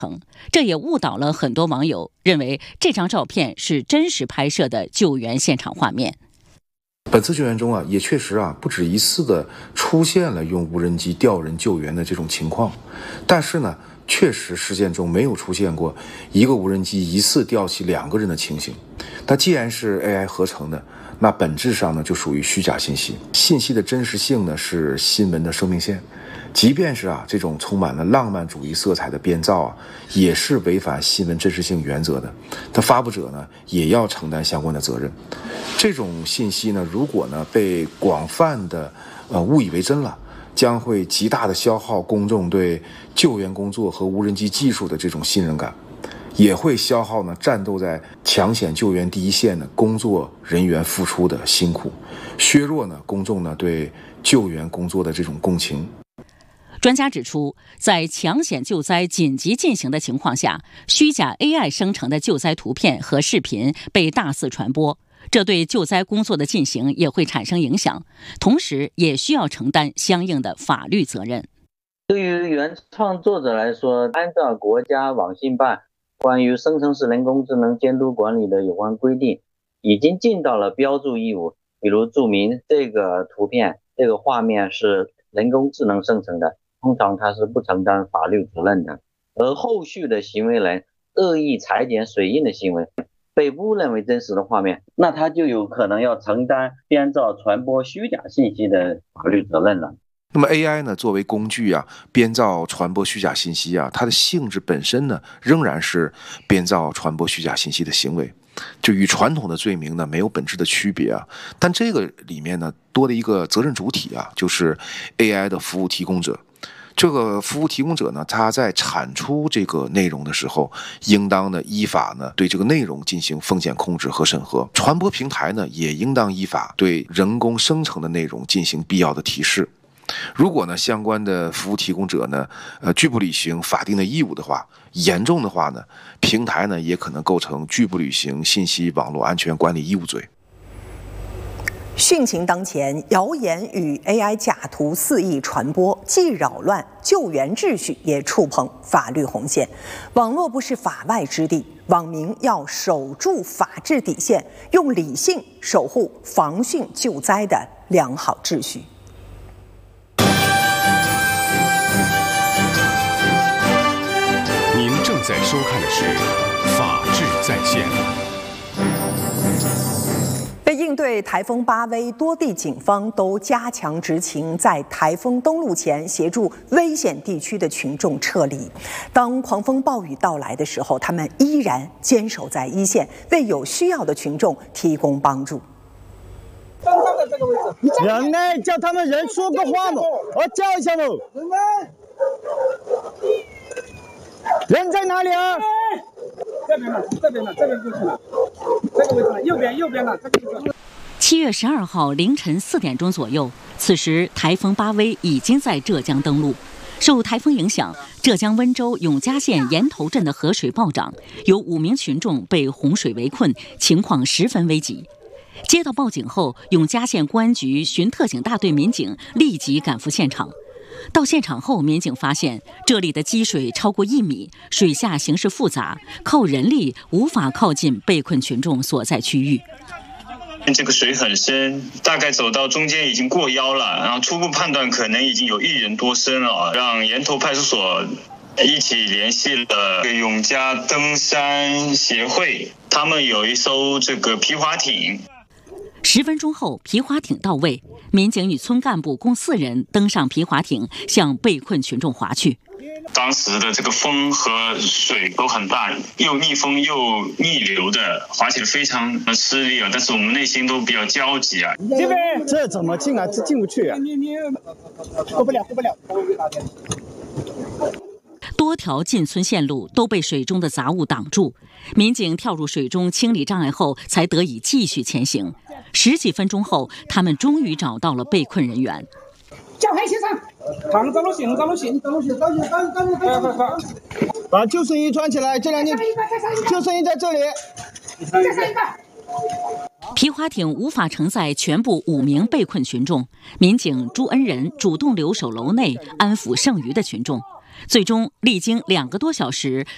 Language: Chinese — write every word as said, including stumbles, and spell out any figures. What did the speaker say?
这也误导了很多网友，认为这张照片是真实拍摄的救援现场画面。 本次救援中啊，也确实啊不止一次的出现了用无人机吊人救援的这种情况，但是呢，确实事件中没有出现过一个无人机一次吊起两个人的情形。那既然是 A I 合成的，那本质上呢就属于虚假信息，信息的真实性呢是新闻的生命线。即便是啊这种充满了浪漫主义色彩的编造啊，也是违反新闻真实性原则的。那发布者呢也要承担相关的责任。这种信息呢，如果呢被广泛的呃误以为真了，将会极大的消耗公众对救援工作和无人机技术的这种信任感，也会消耗呢战斗在抢险救援第一线的工作人员付出的辛苦，削弱呢公众呢对救援工作的这种共情。 专家指出，在抢险救灾紧急进行的情况下，虚假 A I 生成的救灾图片和视频被大肆传播，这对救灾工作的进行也会产生影响，同时也需要承担相应的法律责任。 对于原创作者来说，按照国家网信办关于生成式人工智能监督管理的有关规定，已经尽到了标注义务，比如注明这个图片、这个画面是人工智能生成的，通常它是不承担法律责任的。而后续的行为人恶意裁剪水印的行为被误认为真实的画面，那他就有可能要承担编造传播虚假信息的法律责任了。 那么 A I 呢，作为工具啊，编造传播虚假信息啊，它的性质本身呢，仍然是编造传播虚假信息的行为，就与传统的罪名呢没有本质的区别啊。但这个里面呢，多了一个责任主体啊，就是 A I 的服务提供者。这个服务提供者呢，他在产出这个内容的时候，应当呢依法呢对这个内容进行风险控制和审核。传播平台呢，也应当依法对人工生成的内容进行必要的提示。如果呢相关的服务提供者呢，呃拒不履行法定的义务的话，严重的话呢，平台呢也可能构成拒不履行信息网络安全管理义务罪。 汛情当前，谣言与 A I 假图肆意传播，既扰乱救援秩序，也触碰法律红线。网络不是法外之地，网民要守住法治底线，用理性守护防汛救灾的良好秩序。 您正在收看的是《法治在线》。 为应对台风巴威，多地警方都加强执勤，在台风登陆前协助危险地区的群众撤离。当狂风暴雨到来的时候，他们依然坚守在一线，为有需要的群众提供帮助。 人呢？叫他们人说个话嘛，我叫一下嘛。人呢？人在哪里啊？ 这边了，这边了，这边过去了，这个位置了，右边，右边了，这个位置。 七月十二号凌晨四点钟左右，此时台风巴威已经在浙江登陆。受台风影响，浙江温州永嘉县岩头镇的河水暴涨，有五名群众被洪水围困，情况十分危急。接到报警后，永嘉县公安局巡特警大队民警立即赶赴现场。到现场后，民警发现这里的积水超过一米，水下形势复杂，靠人力无法靠近被困群众所在区域。 这个水很深，大概走到中间已经过腰了，然后初步判断可能已经有一人多深了，让岩头派出所一起联系了永嘉登山协会，他们有一艘这个皮划艇。 十分钟后，皮划艇到位，民警与村干部共四人登上皮划艇，向被困群众划去。 当时的这个风和水都很大，又逆风又逆流的，划起来非常吃力啊！但是我们内心都比较焦急啊。 这边这怎么进啊？这进不去啊！ 你你过不了，过不了。 多条进村线路都被水中的杂物挡住，民警跳入水中清理障碍后，才得以继续前行。十几分钟后，他们终于找到了被困人员。 叫黑先生，扛着路行，走路行，走路行，走路行，走路行，走路行。 把救生衣穿起来，这两件救生衣在这里。 再上一个。 皮划艇无法承载全部五名被困群众，民警朱恩仁主动留守楼内，安抚剩余的群众。最终历经两个多小时，